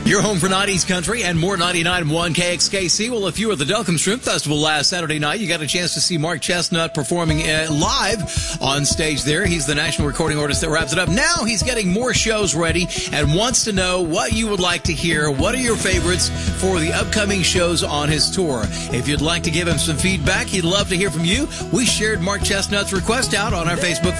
Your home for 90s country and more 99.1 KXKC. Well, if you were at the Delcombe Shrimp Festival last Saturday night, you got a chance to see Mark Chestnut performing live on stage there. He's the national recording artist that wraps it up. Now he's getting more shows ready and wants to know what you would like to hear. What are your favorites for the upcoming shows on his tour? If you'd like to give him some feedback, he'd love to hear from you. We shared Mark Chestnut's request out on our Facebook